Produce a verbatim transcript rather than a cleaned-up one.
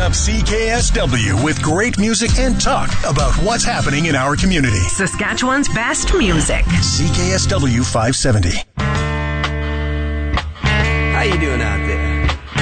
up C K S W with great music and talk about what's happening in our community. Saskatchewan's best music. C K S W five seventy. How you doing out